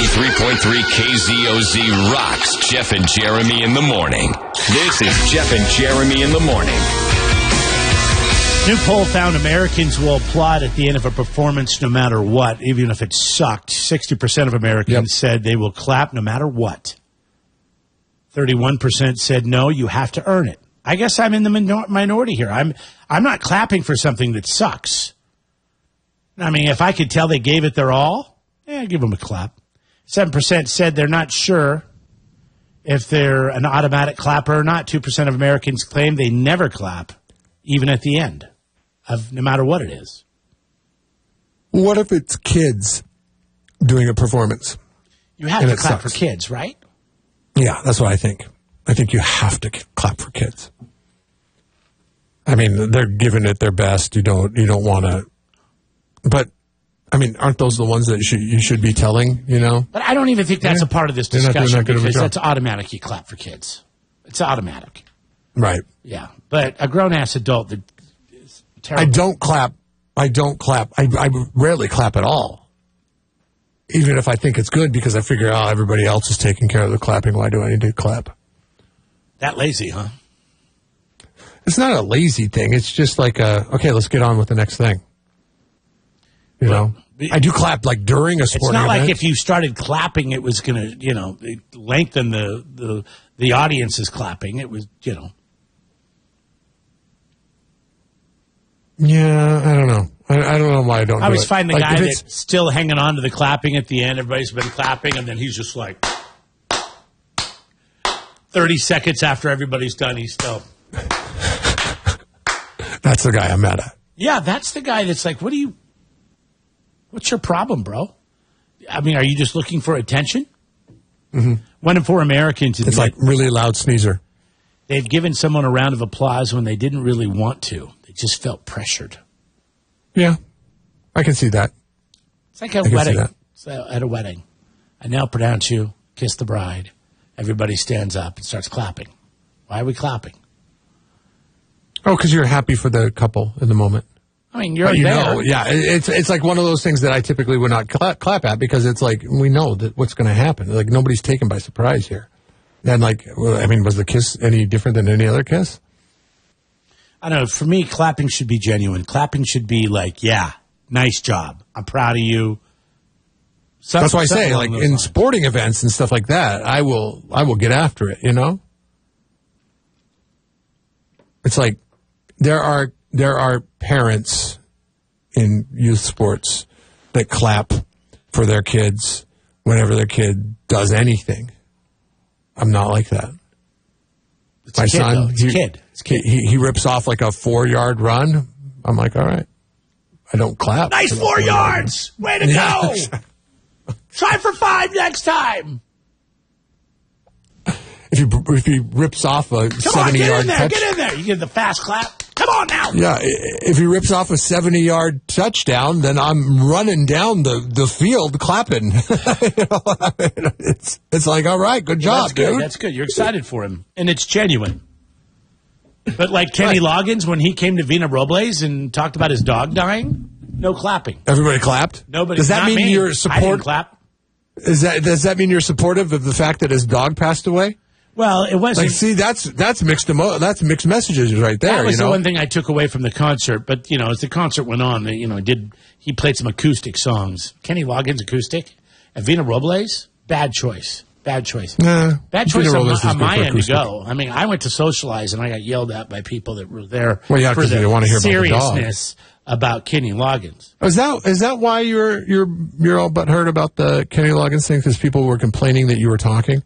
93.3 KZOZ rocks Jeff and Jeremy in the morning. This is Jeff and Jeremy in the morning. New poll found Americans will applaud at the end of a performance no matter what, even if it sucked. 60% of Americans said they will clap no matter what. 31% said no, you have to earn it. I guess I'm in the minority here. I'm not clapping for something that sucks. I mean, if I could tell they gave it their all, give them a clap. 7% said they're not sure if they're an automatic clapper or not. 2% of Americans claim they never clap, even at the end, of no matter what it is. What if it's kids doing a performance? You have to clap for kids, right? Yeah, that's what I think. I think you have to clap for kids. I mean, they're giving it their best. You don't want to. But, I mean, aren't those the ones that you should be telling, you know? But I don't even think that's a part of this discussion because that's automatic. You clap for kids. It's automatic. Right. Yeah. But a grown-ass adult that is terrible. I don't clap. I rarely clap at all. Even if I think it's good because I figure, everybody else is taking care of the clapping. Why do I need to clap? That lazy, huh? It's not a lazy thing. It's just like, okay, let's get on with the next thing. You know? I do clap like during a sporting event. It's not like if you started clapping, it was going to, lengthen the audience's clapping. It was, Yeah, I don't know. I don't know why I don't do it. I always find the guy that's still hanging on to the clapping at the end. Everybody's been clapping, and then he's just like 30 seconds after everybody's done, he's still. That's the guy I'm mad at. Yeah, that's the guy that's like, what's your problem, bro? I mean, are you just looking for attention? Mm-hmm. 1 in 4 Americans. It's like really loud sneezer. They've given someone a round of applause when they didn't really want to. They just felt pressured. Yeah, I can see that. It's like a wedding. So at a wedding. I now pronounce you, kiss the bride. Everybody stands up and starts clapping. Why are we clapping? Oh, because you're happy for the couple in the moment. I mean, you're there. Yeah, it's like one of those things that I typically would not clap at because it's like we know that what's going to happen. Like nobody's taken by surprise here. And was the kiss any different than any other kiss? I don't know. For me, clapping should be genuine. Clapping should be like, yeah, nice job. I'm proud of you. That's why I say, like in sporting events and stuff like that, I will get after it. You know, it's like there are parents in youth sports that clap for their kids whenever their kid does anything. I'm not like that. My son, he rips off like a 4-yard run. I'm like, all right. I don't clap. Nice 4 yards. Way to go. Try for 5 next time. If he rips off a 70-yard touchdown. Get in there. You get the fast clap. Come on now. Yeah, if he rips off a 70-yard touchdown, then I'm running down the field clapping. It's like, all right, good job, dude. That's good. You're excited for him, and it's genuine. But like Kenny Loggins, when he came to Vina Robles and talked about his dog dying, no clapping. Everybody clapped? Nobody. Does that mean you're I didn't clap. Does that mean you're supportive of the fact that his dog passed away? Well, it wasn't. Like, see, that's mixed messages right there. That was the one thing I took away from the concert. But as the concert went on, he played some acoustic songs. Kenny Loggins acoustic at Vina Robles. Bad choice. Bad choice. Nah, bad choice on my end to go. I mean, I went to socialize and I got yelled at by people that were there for the want to hear seriousness about Kenny Loggins. Is that why you're all butthurt about the Kenny Loggins thing? Because people were complaining that you were talking.